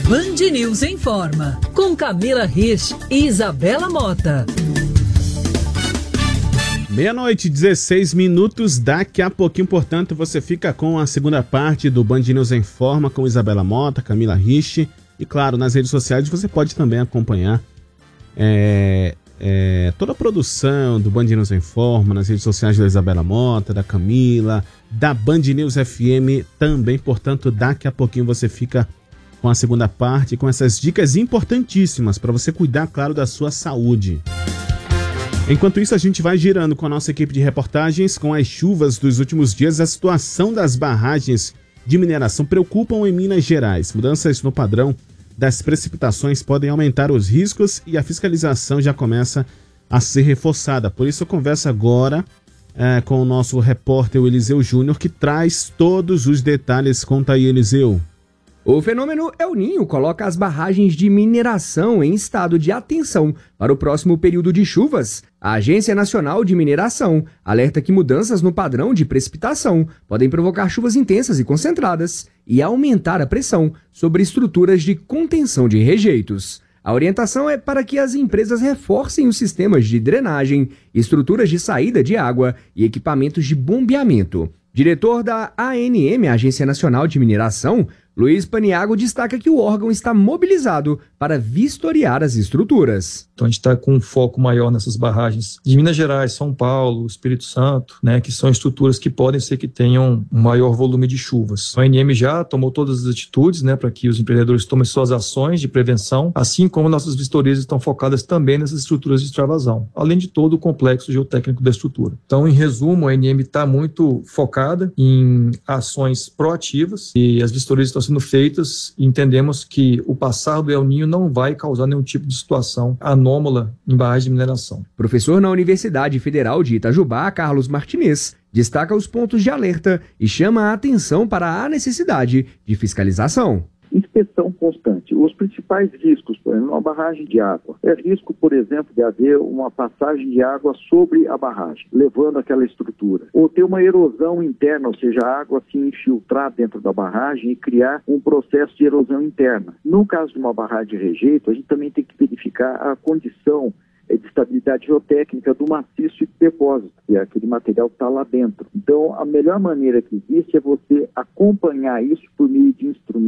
Band News Informa, com Camila Risch e Isabela Mota. 00:16. Daqui a pouquinho, portanto, você fica com a segunda parte do Band News Informa com Isabela Mota, Camila Risch. E claro, nas redes sociais você pode também acompanhar toda a produção do Band News Informa, nas redes sociais da Isabela Mota, da Camila, da Band News FM também. Portanto, daqui a pouquinho você fica com a segunda parte, com essas dicas importantíssimas para você cuidar, claro, da sua saúde. Enquanto isso, a gente vai girando com a nossa equipe de reportagens. Com as chuvas dos últimos dias, a situação das barragens de mineração preocupam em Minas Gerais. Mudanças no padrão das precipitações podem aumentar os riscos e a fiscalização já começa a ser reforçada. Por isso eu converso agora com o nosso repórter Eliseu Júnior, que traz todos os detalhes. Conta aí, Eliseu. O fenômeno El Niño coloca as barragens de mineração em estado de atenção para o próximo período de chuvas. A Agência Nacional de Mineração alerta que mudanças no padrão de precipitação podem provocar chuvas intensas e concentradas e aumentar a pressão sobre estruturas de contenção de rejeitos. A orientação é para que as empresas reforcem os sistemas de drenagem, estruturas de saída de água e equipamentos de bombeamento. Diretor da ANM, Agência Nacional de Mineração, Luiz Paniago, destaca que o órgão está mobilizado para vistoriar as estruturas. Então a gente está com um foco maior nessas barragens de Minas Gerais, São Paulo, Espírito Santo, que são estruturas que podem ser que tenham um maior volume de chuvas. A ANM já tomou todas as atitudes para que os empreendedores tomem suas ações de prevenção, assim como nossas vistorias estão focadas também nessas estruturas de extravasão, além de todo o complexo geotécnico da estrutura. Então, em resumo, a ANM está muito focada em ações proativas e as vistorias estão sendo feitas e entendemos que o passar do El Niño não vai causar nenhum tipo de situação anômala em barragem de mineração. Professor na Universidade Federal de Itajubá, Carlos Martinez, destaca os pontos de alerta e chama a atenção para a necessidade de fiscalização. Inspeção constante. Os principais riscos, por exemplo, uma barragem de água. É risco, por exemplo, de haver uma passagem de água sobre a barragem, levando aquela estrutura. Ou ter uma erosão interna, ou seja, a água se infiltrar dentro da barragem e criar um processo de erosão interna. No caso de uma barragem de rejeito, a gente também tem que verificar a condição de estabilidade geotécnica do maciço de depósito, que é aquele material que está lá dentro. Então, a melhor maneira que existe é você acompanhar isso por meio de instrumentos